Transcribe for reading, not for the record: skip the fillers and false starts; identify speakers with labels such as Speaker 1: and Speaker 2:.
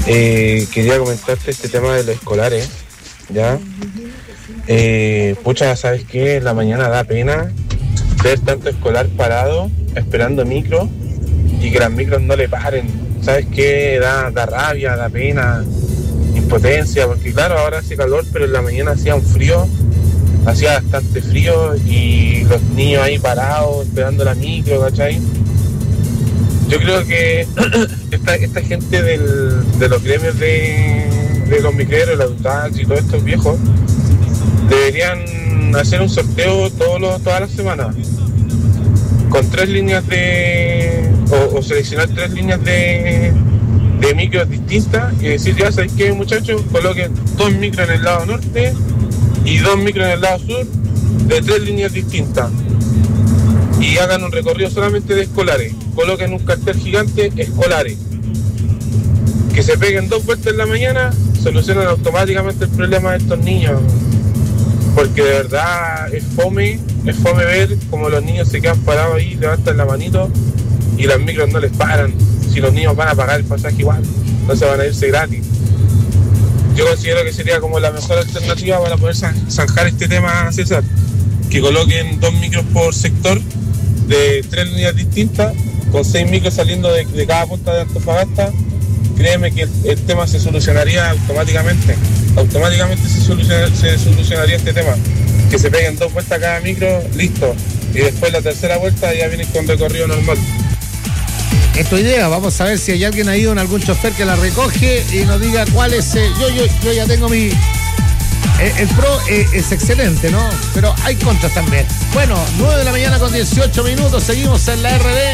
Speaker 1: Quería comentarte este tema de los escolares, ¿ya? Pucha, ¿sabes qué? En la mañana da pena ver tanto escolar parado, esperando micro, y que las micros no le paren. ¿Sabes qué? Da rabia, da pena, impotencia, porque claro, ahora hace calor, pero en la mañana hacía un frío, hacía bastante frío, y los niños ahí parados, esperando la micro, ¿cachai? Yo creo que esta gente de los gremios de los micreros, los taxis y todos estos viejos deberían hacer un sorteo todas las semanas con 3 líneas o seleccionar 3 líneas de micros distintas y decir, ya sabéis qué, muchachos, coloquen 2 micros en el lado norte y 2 micros en el lado sur de 3 líneas distintas. Y hagan un recorrido solamente de escolares. Coloquen un cartel gigante, escolares. Que se peguen 2 vueltas en la mañana, solucionan automáticamente el problema de estos niños. Porque de verdad es fome ver como los niños se quedan parados ahí, levantan la manito y las micros no les paran. Si los niños van a pagar el pasaje igual, no se van a irse gratis. Yo considero que sería como la mejor alternativa para poder zanjar este tema, César. Que coloquen 2 micros por sector de 3 líneas distintas, con 6 micros saliendo de cada punta de Antofagasta. Créeme que el tema se solucionaría automáticamente. Automáticamente se solucionaría este tema. Que se peguen 2 vueltas cada micro, listo. Y después la tercera vuelta ya vienen con recorrido normal.
Speaker 2: Es tu idea, vamos a ver si hay alguien ahí en algún chofer que la recoge y nos diga cuál es. Yo ya tengo mi... El pro es excelente, ¿no? Pero hay contras también. Bueno, 9 de la mañana con 18 minutos, seguimos en la RD.